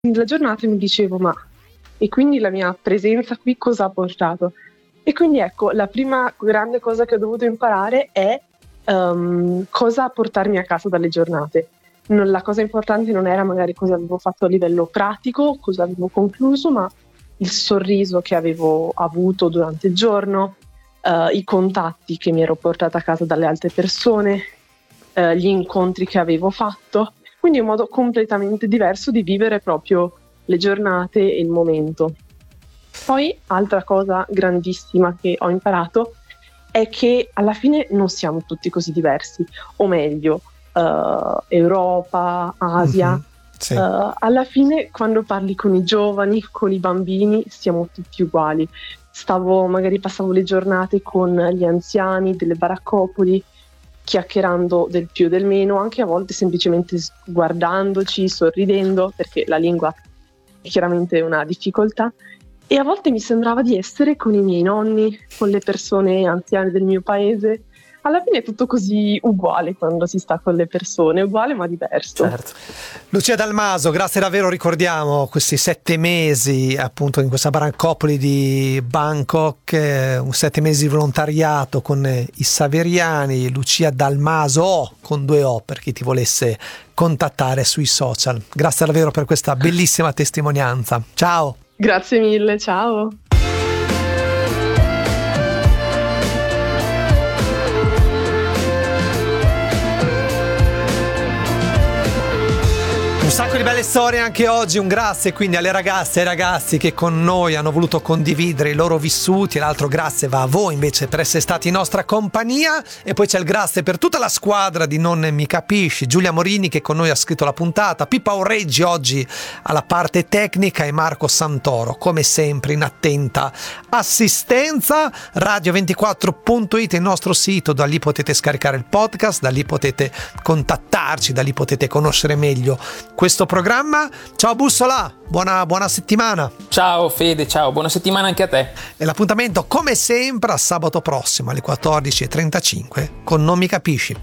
della giornata mi dicevo ma e quindi la mia presenza qui cosa ha portato? E quindi ecco, la prima grande cosa che ho dovuto imparare è cosa portarmi a casa dalle giornate. La cosa importante non era magari cosa avevo fatto a livello pratico, cosa avevo concluso, ma il sorriso che avevo avuto durante il giorno, i contatti che mi ero portata a casa dalle altre persone, gli incontri che avevo fatto. Quindi è un modo completamente diverso di vivere proprio le giornate e il momento. Poi, altra cosa grandissima che ho imparato è che alla fine non siamo tutti così diversi, o meglio, Europa, Asia. Sì. Alla fine, quando parli con i giovani, con i bambini, siamo tutti uguali. Magari passavo le giornate con gli anziani delle baraccopoli, chiacchierando del più e del meno, anche a volte semplicemente guardandoci, sorridendo, perché la lingua è chiaramente una difficoltà. E a volte mi sembrava di essere con i miei nonni, con le persone anziane del mio paese. Alla fine è tutto così uguale quando si sta con le persone, uguale ma diverso. Certo. Lucia Dalmaso, grazie davvero, ricordiamo questi 7 mesi appunto in questa baraccopoli di Bangkok, 7 mesi di volontariato con i Saveriani. Lucia Dalmaso con 2 O per chi ti volesse contattare sui social. Grazie davvero per questa bellissima testimonianza. Ciao. Grazie mille, ciao. Un sacco di belle storie anche oggi, un grazie quindi alle ragazze e ai ragazzi che con noi hanno voluto condividere i loro vissuti, e l'altro grazie va a voi invece per essere stati in nostra compagnia, e poi c'è il grazie per tutta la squadra di Non Mi Capisci, Giulia Morini che con noi ha scritto la puntata, Pippa Orreggi oggi alla parte tecnica e Marco Santoro come sempre in attenta assistenza. Radio24.it è il nostro sito, da lì potete scaricare il podcast, da lì potete contattarci, da lì potete conoscere meglio questo programma. Ciao Bussola, buona settimana. Ciao Fede, ciao, buona settimana anche a te. E l'appuntamento come sempre a sabato prossimo alle 14:35 con Non Mi Capisci.